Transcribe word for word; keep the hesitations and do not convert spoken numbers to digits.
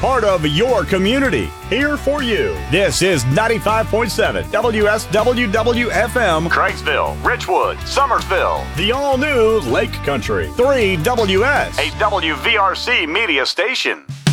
part of your community. Here for you. This is ninety-five point seven W S W W F M, Craigsville, Richwood, Summersville. The all-new Lake Country three W S, a W V R C media station.